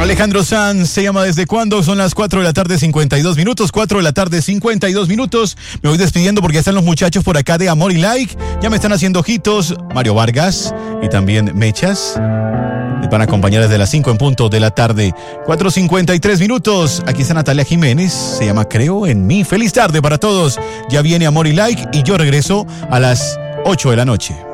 Alejandro Sanz se llama ¿Desde cuándo? Son las 4 de la tarde 52 minutos, 4 de la tarde 52 minutos. Me voy despidiendo porque ya están los muchachos por acá de Amor y Like. Ya me están haciendo ojitos. Mario Vargas y también Mechas. Me van a acompañar desde las 5 en punto de la tarde. 4:53 minutos. Aquí está Natalia Jiménez. Se llama Creo en mí. Feliz tarde para todos. Ya viene Amor y Like y yo regreso a las 8 de la noche.